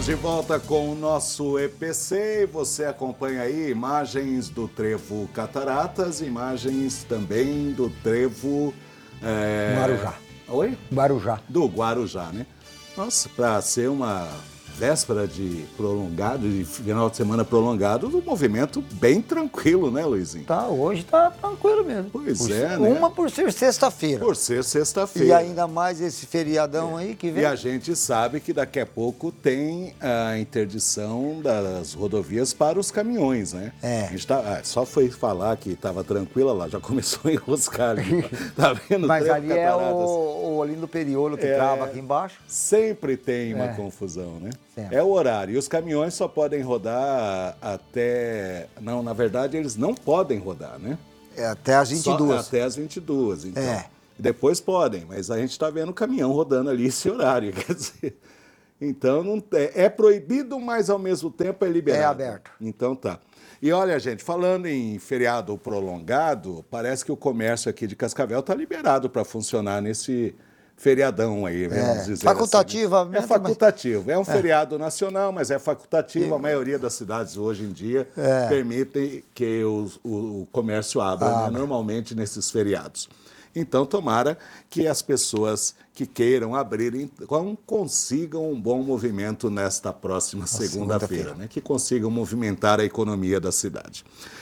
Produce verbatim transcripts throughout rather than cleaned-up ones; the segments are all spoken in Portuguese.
Estamos de volta com o nosso E P C e você acompanha aí imagens do trevo Cataratas, imagens também do trevo... É... Guarujá. Oi? Guarujá. Do Guarujá, né? Nossa, para ser uma véspera de prolongado, de final de semana prolongado, um movimento bem tranquilo, né, Luizinho? Tá, hoje tá tranquilo mesmo. Pois por é, ser, né? Uma por ser sexta-feira. Por ser sexta-feira. E ainda mais esse feriadão aí que vem. E a gente sabe que daqui a pouco tem a interdição das rodovias para os caminhões, né? É. A gente tá, ah, só foi falar que estava tranquila lá, já começou a enroscar ali. Tá vendo? Mas Trevo ali é Cataratas. o, o ali do periolo que É. trava aqui embaixo. Sempre tem uma É. confusão, né? Sempre. É o horário. E os caminhões só podem rodar até... Não, na verdade, eles não podem rodar, né? É até às vinte e duas. Só até às vinte e duas, então. É. Depois podem, mas a gente está vendo o caminhão rodando ali esse horário, quer dizer... Então, não é, é proibido, mas ao mesmo tempo é liberado. É aberto. Então tá. E olha, gente, falando em feriado prolongado, parece que o comércio aqui de Cascavel está liberado para funcionar nesse feriadão aí, vamos É. dizer Facultativamente, assim, né? É facultativo. É um É. feriado nacional, mas é facultativo. E- A maioria das cidades hoje em dia É. permitem que os- o, o comércio abra, né? Abra. Normalmente nesses feriados. Então, tomara que as pessoas que queiram abrir então, consigam um bom movimento nesta próxima segunda-feira, segunda-feira. né? Que consigam movimentar a economia da cidade.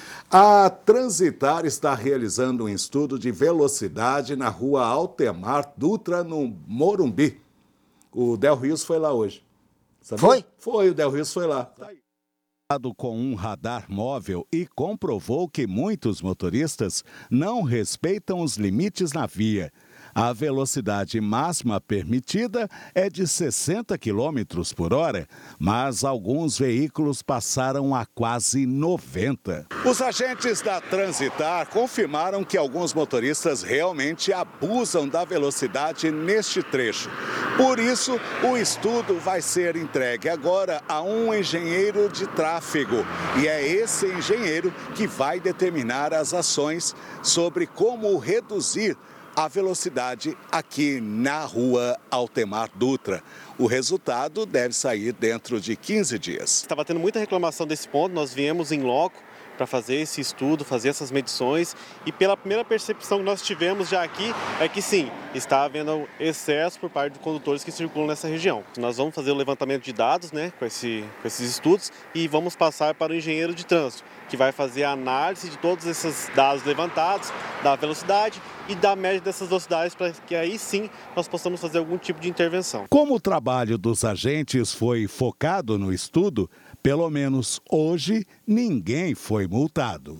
A Transitar está realizando um estudo de velocidade na rua Altemar Dutra, no Morumbi. O Del Rios foi lá hoje. Sabia? Foi? Foi, o Del Rios foi lá. Tá aí. Com um radar móvel e comprovou que muitos motoristas não respeitam os limites na via. A velocidade máxima permitida é de sessenta quilômetros por hora, mas alguns veículos passaram a quase noventa. Os agentes da Transitar confirmaram que alguns motoristas realmente abusam da velocidade neste trecho. Por isso, o estudo vai ser entregue agora a um engenheiro de tráfego. E é esse engenheiro que vai determinar as ações sobre como reduzir a velocidade aqui na rua Altemar Dutra. O resultado deve sair dentro de quinze dias. Estava tendo muita reclamação desse ponto, nós viemos em loco para fazer esse estudo, fazer essas medições e pela primeira percepção que nós tivemos já aqui é que sim, está havendo excesso por parte de condutores que circulam nessa região. Nós vamos fazer o levantamento de dados, né, com, esse, com esses estudos e vamos passar para o engenheiro de trânsito, que vai fazer a análise de todos esses dados levantados, da velocidade e da média dessas velocidades para que aí sim nós possamos fazer algum tipo de intervenção. Como o trabalho dos agentes foi focado no estudo, pelo menos hoje ninguém foi multado.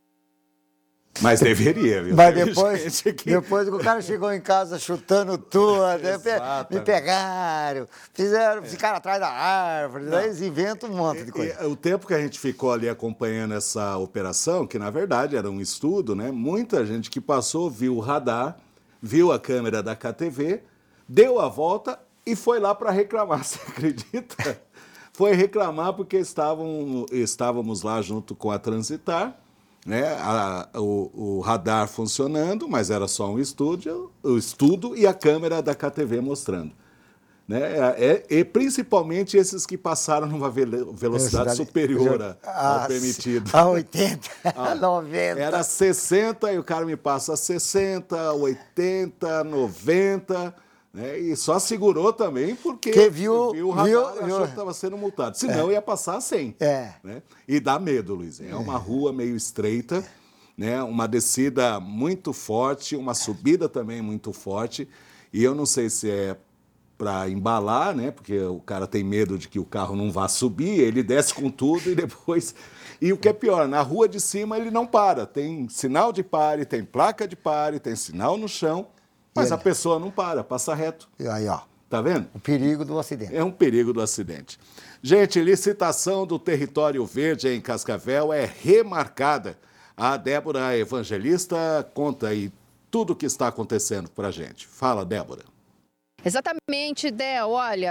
Mas deveria, viu? Mas Teve depois, gente que- depois que o cara chegou em casa chutando tudo, né? Exatamente. Me pegaram, fizeram, ficaram atrás da árvore, daí eles inventam um monte de coisa. E, o tempo que a gente ficou ali acompanhando essa operação, que na verdade era um estudo, né? Muita gente que passou viu o radar, viu a câmera da K T V, deu a volta e foi lá para reclamar, você acredita? Foi reclamar porque estavam, estávamos lá junto com a Transitar, né? A- o, o radar funcionando, mas era só um estúdio, o estudo e a câmera da K T V mostrando. Né? É, é- e principalmente esses que passaram numa vele- velocidade superior a- ao a, permitido. A oitenta, Ah, a noventa. Era sessenta e o cara me passa sessenta, oitenta, noventa, né? E só segurou também porque Que viu- viu o radar viu- e achou viu- que estava sendo multado. Senão ia passar a cem. É. Né? E dá medo, Luiz. É uma rua meio estreita, né? Uma descida muito forte, uma subida também muito forte. E eu não sei se é para embalar, né? Porque o cara tem medo de que o carro não vá subir, ele desce com tudo e depois... E o que é pior, na rua de cima ele não para. Tem sinal de pare, tem placa de pare, tem sinal no chão, mas E a ele? pessoa não para, passa reto. E aí, ó, Tá vendo? o perigo do acidente. É um perigo do acidente. Gente, licitação do território verde em Cascavel é remarcada. A Débora Evangelista conta aí tudo o que está acontecendo para a gente. Fala, Débora. Exatamente, Del. Olha,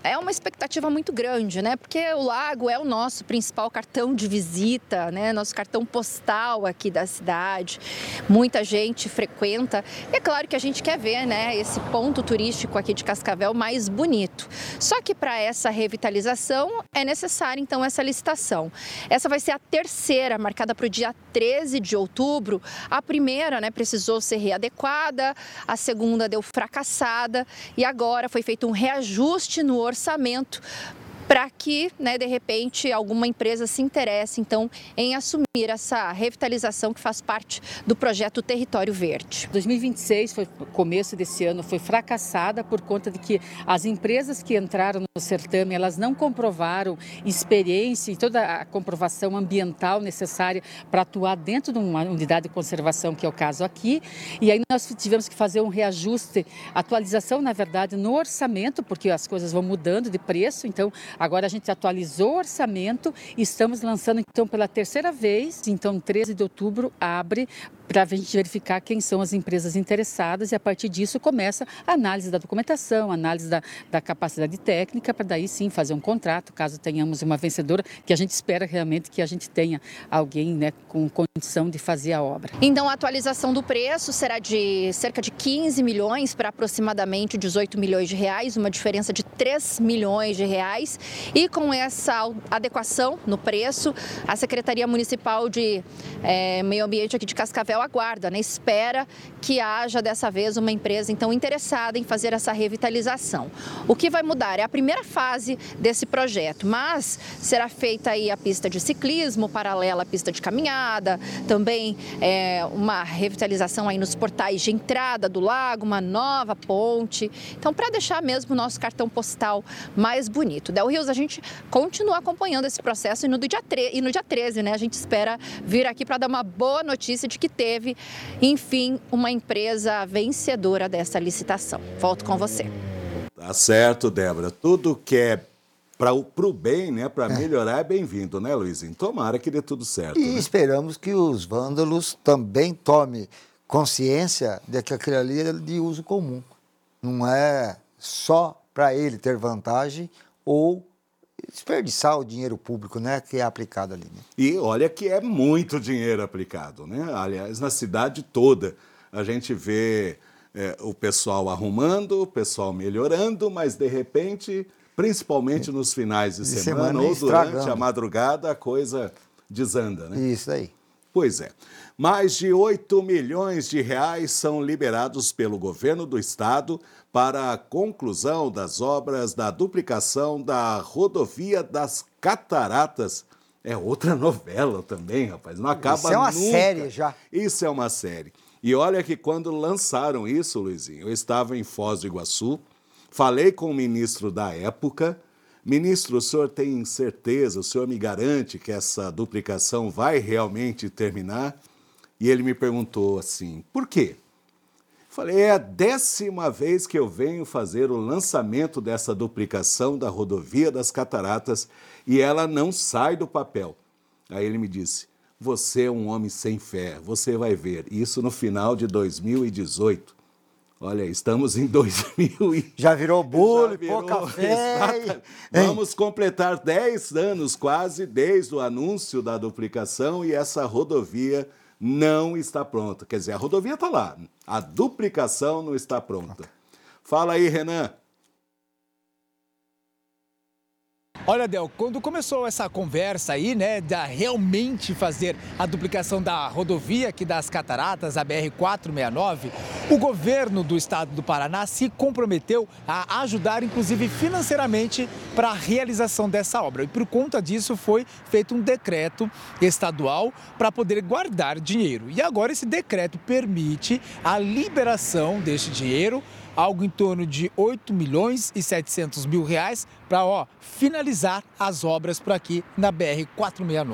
é uma expectativa muito grande, né? Porque o lago é o nosso principal cartão de visita, né? Nosso cartão postal aqui da cidade. Muita gente frequenta. E é claro que a gente quer ver, né, esse ponto turístico aqui de Cascavel mais bonito. Só que para essa revitalização é necessária, então, essa licitação. Essa vai ser a terceira, marcada para o dia treze de outubro. A primeira, né, precisou ser readequada, a segunda deu fracassada e agora foi feito um reajuste no orçamento para que, né, de repente, alguma empresa se interesse, então, em assumir essa revitalização que faz parte do projeto Território Verde. dois mil e vinte e seis, foi o começo desse ano, foi fracassada por conta de que as empresas que entraram no certame, elas não comprovaram experiência e toda a comprovação ambiental necessária para atuar dentro de uma unidade de conservação, que é o caso aqui. E aí nós tivemos que fazer um reajuste, atualização, na verdade, no orçamento, porque as coisas vão mudando de preço, então agora a gente atualizou o orçamento e estamos lançando então pela terceira vez, então treze de outubro abre para a gente verificar quem são as empresas interessadas e a partir disso começa a análise da documentação, a análise da, da capacidade técnica para daí sim fazer um contrato, caso tenhamos uma vencedora, que a gente espera realmente que a gente tenha alguém, né, com condição de fazer a obra. Então a atualização do preço será de cerca de quinze milhões para aproximadamente dezoito milhões de reais, uma diferença de três milhões de reais. E com essa adequação no preço, a Secretaria Municipal de é, Meio Ambiente aqui de Cascavel aguarda, né, espera que haja dessa vez uma empresa então interessada em fazer essa revitalização. O que vai mudar é a primeira fase desse projeto, mas será feita aí a pista de ciclismo paralela à pista de caminhada, também é, uma revitalização aí nos portais de entrada do lago, uma nova ponte. Então, para deixar mesmo o nosso cartão postal mais bonito. Del Rios, a gente continua acompanhando esse processo e no dia, e no dia treze, né, a gente espera vir aqui para dar uma boa notícia de que teve, enfim, uma empresa vencedora dessa licitação. Volto com você. Tá certo, Débora. Tudo que é para o bem, né, para é. melhorar é bem-vindo, né, Luizinho? Tomara que dê tudo certo. E né? esperamos que os vândalos também tomem consciência de que aquilo ali é de uso comum. Não é só para ele ter vantagem ou desperdiçar o dinheiro público, né, que é aplicado ali. Né? E olha que é muito dinheiro aplicado, né? Aliás, na cidade toda a gente vê é, o pessoal arrumando, o pessoal melhorando, mas de repente, principalmente nos finais de, de semana, semana ou durante a madrugada, a coisa desanda, né? Isso aí. Pois é. Mais de oito milhões de reais são liberados pelo governo do estado para a conclusão das obras da duplicação da rodovia das Cataratas. É outra novela também, rapaz. Não acaba nunca. Isso é uma nunca. série já. Isso é uma série. E olha que quando lançaram isso, Luizinho, eu estava em Foz do Iguaçu, falei com o ministro da época. Ministro, o senhor tem certeza, o senhor me garante que essa duplicação vai realmente terminar? E ele me perguntou assim, por quê? Falei, é a décima vez que eu venho fazer o lançamento dessa duplicação da rodovia das Cataratas e ela não sai do papel. Aí ele me disse, você é um homem sem fé, você vai ver, isso no final de dois mil e dezoito. Olha, estamos em dois mil e... Já virou bolo, pouca fé. Vamos completar dez anos quase desde o anúncio da duplicação e essa rodovia não está pronta. Quer dizer, a rodovia está lá, a duplicação não está pronta. Fala aí, Renan. Olha, Del, quando começou essa conversa aí, né, de realmente fazer a duplicação da rodovia aqui das Cataratas, a B R quatrocentos e sessenta e nove, o governo do estado do Paraná se comprometeu a ajudar, inclusive financeiramente, para a realização dessa obra. E por conta disso foi feito um decreto estadual para poder guardar dinheiro. E agora esse decreto permite a liberação deste dinheiro, algo em torno de oito milhões e setecentos mil reais para, ó, finalizar as obras por aqui na B R quatrocentos e sessenta e nove.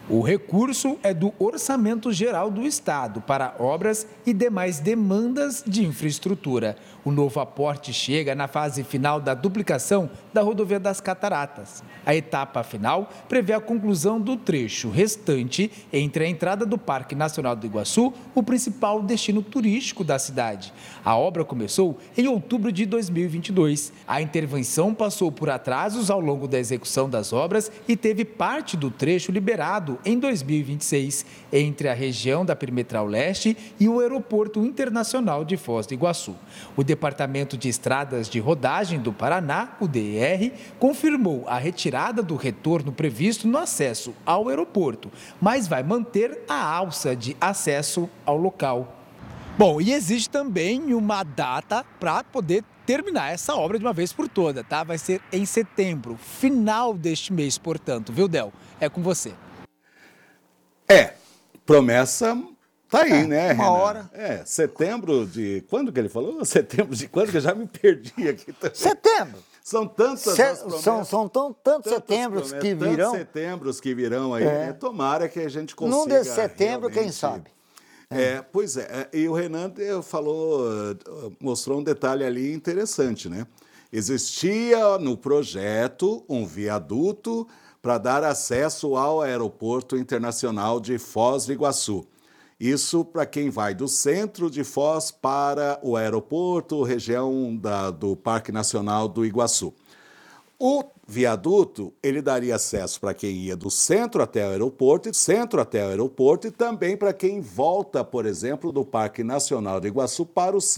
O recurso é do Orçamento Geral do Estado para obras e demais demandas de infraestrutura. O novo aporte chega na fase final da duplicação da rodovia das Cataratas. A etapa final prevê a conclusão do trecho restante entre a entrada do Parque Nacional do Iguaçu, o principal destino turístico da cidade. A obra começou em outubro de dois mil e vinte e dois. A intervenção passou por atrasos ao longo da execução das obras e teve parte do trecho liberado em dois mil e vinte e seis, entre a região da Perimetral Leste e o Aeroporto Internacional de Foz do Iguaçu. O Departamento de Estradas de Rodagem do Paraná, o D E R, confirmou a retirada do retorno previsto no acesso ao aeroporto, mas vai manter a alça de acesso ao local. Bom, e existe também uma data para poder terminar essa obra de uma vez por toda, tá? Vai ser em setembro, final deste mês, portanto, viu, Del? É com você. É, promessa tá aí, É, né, uma Renan? hora. É, setembro de... Quando que ele falou? Setembro de quando? Que eu já me perdi aqui também. Setembro. São tantas Se- as promessas, são, são tão, tantos tantas setembros promessas, que tantos virão. setembros que virão aí, É. né? Tomara que a gente consiga... Num desses setembro, quem realmente- sabe? É, pois é, e o Renan eh, falou, eh, mostrou um detalhe ali interessante, né? Existia no projeto um viaduto para dar acesso ao Aeroporto Internacional de Foz do Iguaçu. Isso para quem vai do centro de Foz para o aeroporto, região da, do Parque Nacional do Iguaçu. O viaduto, ele daria acesso para quem ia do centro até o aeroporto, centro até o aeroporto e também para quem volta, por exemplo, do Parque Nacional do Iguaçu para o centro.